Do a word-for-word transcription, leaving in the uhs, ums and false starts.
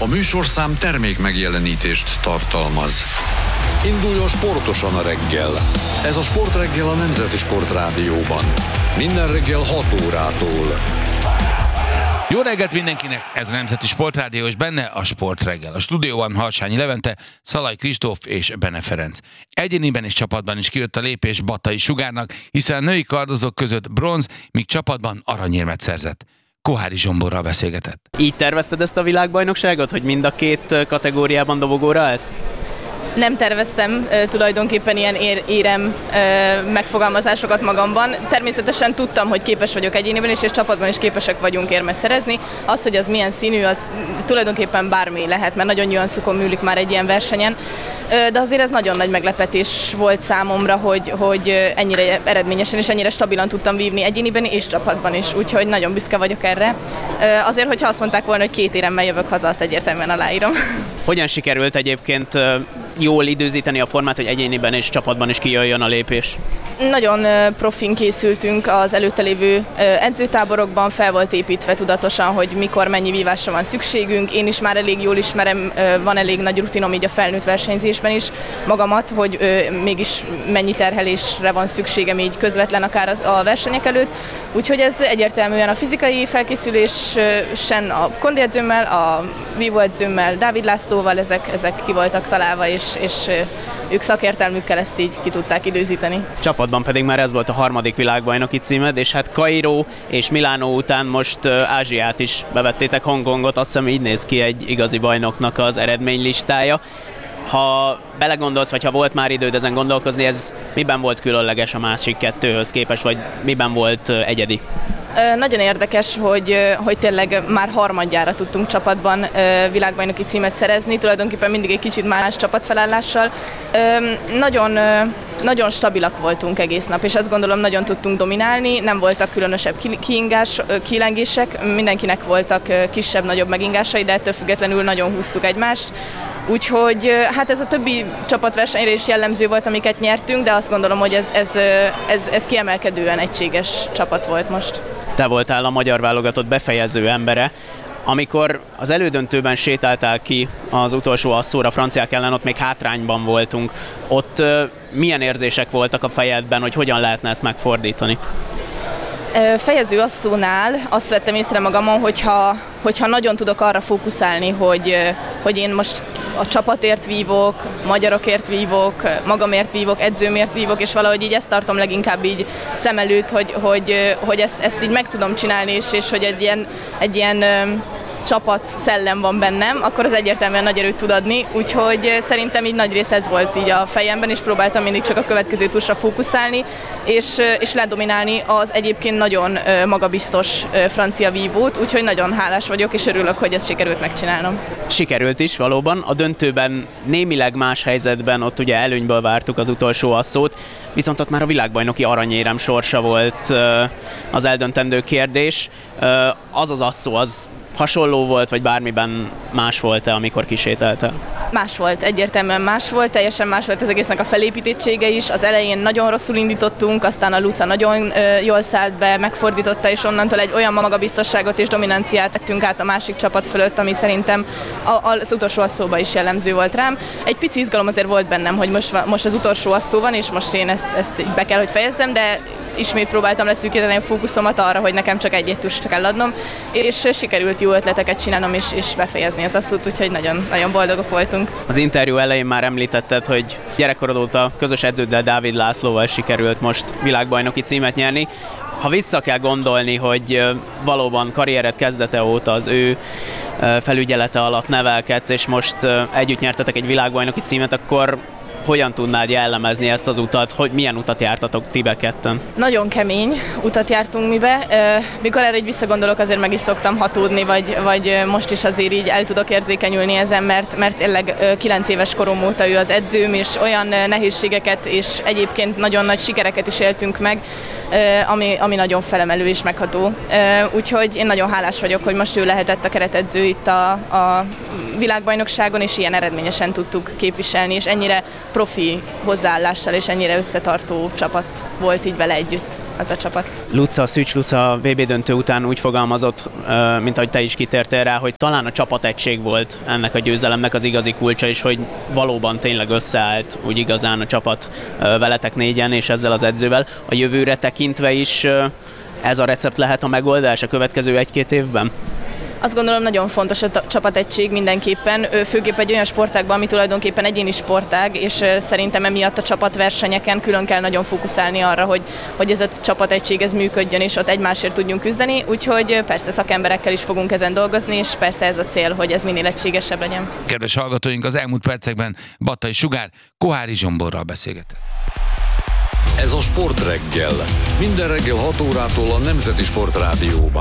A műsorszám termék megjelenítést tartalmaz. Induljon sportosan a reggel. Ez a Sportreggel a Nemzeti Sportrádióban. Minden reggel hat órától. Jó reggelt mindenkinek, ez a Nemzeti Sportrádió, és benne a Sportreggel. A stúdióban Harsányi Levente, Szalai Kristóf és Bene Ferenc. Egyéniben és csapatban is kijött a lépés Battai Sugárnak, hiszen a női kardozók között bronz, míg csapatban aranyérmet szerzett. Kohári Zsomborral beszélgetett. Így tervezted ezt a világbajnokságot, hogy mind a két kategóriában dobogóra állsz? Nem terveztem uh, tulajdonképpen ilyen ér, érem uh, megfogalmazásokat magamban. Természetesen tudtam, hogy képes vagyok egyéniben is, és csapatban is képesek vagyunk érmet szerezni. Az, hogy az milyen színű, az tulajdonképpen bármi lehet, mert nagyon nüanszokon múlik már egy ilyen versenyen. Uh, de azért ez nagyon nagy meglepetés volt számomra, hogy, hogy ennyire eredményesen és ennyire stabilan tudtam vívni egyéniben és csapatban is, úgyhogy nagyon büszke vagyok erre. Uh, azért, hogyha azt mondták volna, hogy két éremmel jövök haza, azt egyértelműen aláírom. Hogyan sikerült egyébként jól időzíteni a formát, hogy egyéniben és csapatban is kijöjjön a lépés? Nagyon profin készültünk az előtte lévő edzőtáborokban, fel volt építve tudatosan, hogy mikor mennyi vívásra van szükségünk. Én is már elég jól ismerem, van elég nagy rutinom így a felnőtt versenyzésben is magamat, hogy mégis mennyi terhelésre van szükségem így közvetlen akár a versenyek előtt. Úgyhogy ez egyértelműen a fizikai felkészülésen a kondiedzőmmel, a vívóedzőmmel, Dávid Lászlóval ezek, ezek ki voltak találva, és, és ők szakértelmükkel ezt így ki tudták időzíteni. Csapatban pedig már ez volt a harmadik világbajnoki címed, és hát Kairó és Milánó után most Ázsiát is bevettétek, Hongkongot, azt hiszem így néz ki egy igazi bajnoknak az eredménylistája. Ha belegondolsz, vagy ha volt már időd ezen gondolkozni, ez miben volt különleges a másik kettőhöz képest, vagy miben volt egyedi? Nagyon érdekes, hogy, hogy tényleg már harmadjára tudtunk csapatban világbajnoki címet szerezni, tulajdonképpen mindig egy kicsit más csapatfelállással. Nagyon, nagyon stabilak voltunk egész nap, és azt gondolom nagyon tudtunk dominálni, nem voltak különösebb kiingás, kilengések, mindenkinek voltak kisebb-nagyobb megingásai, de ettől függetlenül nagyon húztuk egymást. Úgyhogy hát ez a többi csapatversenyre is jellemző volt, amiket nyertünk, de azt gondolom, hogy ez, ez, ez, ez kiemelkedően egységes csapat volt most. Te voltál a magyar válogatott befejező embere. Amikor az elődöntőben sétáltál ki az utolsó asszóra franciák ellen, ott még hátrányban voltunk. Ott milyen érzések voltak a fejedben, hogy hogyan lehetne ezt megfordítani? Fejező asszónál azt vettem észre magamon, hogyha, hogyha nagyon tudok arra fókuszálni, hogy, hogy én most a csapatért vívok, magyarokért vívok, magamért vívok, edzőmért vívok, és valahogy így ezt tartom leginkább így szem előtt, hogy, hogy, hogy ezt, ezt így meg tudom csinálni, és, és hogy egy ilyen, egy ilyen csapat szellem van bennem, akkor az egyértelműen nagy erőt tud adni, úgyhogy szerintem így nagy részt ez volt így a fejemben, és próbáltam mindig csak a következő túlsra fókuszálni, és, és ledominálni az egyébként nagyon magabiztos francia vívót, úgyhogy nagyon hálás vagyok, és örülök, hogy ezt sikerült megcsinálnom. Sikerült is valóban, a döntőben némileg más helyzetben, ott ugye előnyből vártuk az utolsó asszót, viszont ott már a világbajnoki aranyérem sorsa volt az eldöntendő kérdés. Az az asszó, az hasonló volt, vagy bármiben más volt-e, amikor kisétáltál? Más volt, egyértelműen más volt, teljesen más volt az egésznek a felépítettsége is. Az elején nagyon rosszul indítottunk, aztán a Luca nagyon ö, jól szállt be, megfordította, és onnantól egy olyan magabiztosságot és dominanciát tettünk át a másik csapat fölött, ami szerintem a, az utolsó asszóban is jellemző volt rám. Egy pici izgalom azért volt bennem, hogy most, most az utolsó asszó van, és most én ezt, ezt be kell, hogy fejezzem, de ismét próbáltam leszűkíteni a fókuszomat arra, hogy nekem csak egy-egy tust kell adnom, és sikerült jó ötleteket csinálnom és, és befejezni az asszót, úgyhogy nagyon, nagyon boldogok voltunk. Az interjú elején már említetted, hogy gyerekkorod óta közös edződdel, Dávid Lászlóval sikerült most világbajnoki címet nyerni. Ha vissza kell gondolni, hogy valóban karriered kezdete óta az ő felügyelete alatt nevelkedsz, és most együtt nyertetek egy világbajnoki címet, akkor hogyan tudnád jellemezni ezt az utat, hogy milyen utat jártatok ti be ketten? Nagyon kemény utat jártunk mi be. Mikor erre így visszagondolok, azért meg is szoktam hatódni, vagy, vagy most is azért így el tudok érzékenyülni ezen, mert, mert tényleg kilenc éves korom óta ő az edzőm, és olyan nehézségeket és egyébként nagyon nagy sikereket is éltünk meg, ami, ami nagyon felemelő és megható. Úgyhogy én nagyon hálás vagyok, hogy most ő lehetett a keretedző itt a, a világbajnokságon, és ilyen eredményesen tudtuk képviselni, és ennyire profi hozzáállással és ennyire összetartó csapat volt így vele együtt. az a csapat. Luca, Szűcs Luca vé bé döntő után úgy fogalmazott, mint ahogy te is kitértél rá, hogy talán a csapategység volt ennek a győzelemnek az igazi kulcsa, és hogy valóban tényleg összeállt úgy igazán a csapat veletek négyen és ezzel az edzővel. A jövőre tekintve is ez a recept lehet a megoldás a következő egy-két évben? Azt gondolom, nagyon fontos a csapategység mindenképpen, főképp egy olyan sportágban, ami tulajdonképpen egyéni sportág, és szerintem emiatt a csapatversenyeken külön kell nagyon fókuszálni arra, hogy, hogy ez a csapategység ez működjön, és ott egymásért tudjunk küzdeni, úgyhogy persze szakemberekkel is fogunk ezen dolgozni, és persze ez a cél, hogy ez minél egységesebb legyen. Kedves hallgatóink, az elmúlt percekben Battai Sugár Kohári Zsomborral beszélgetett. Ez a Sportreggel. Minden reggel hat órától a Nemzeti Sportrádióban.